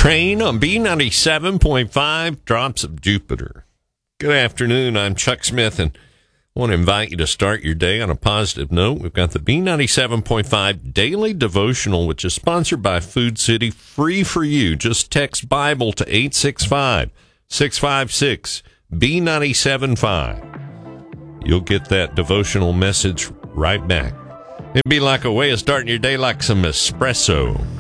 Train on B97.5, Drops of Jupiter. Good afternoon, I'm Chuck Smith, and I want to invite you to start your day on a positive note. We've got the B97.5 Daily Devotional, which is sponsored by Food City, free for you. Just text Bible to 865-656-B975. You'll get that devotional message right back. It'd be like a way of starting your day like some espresso.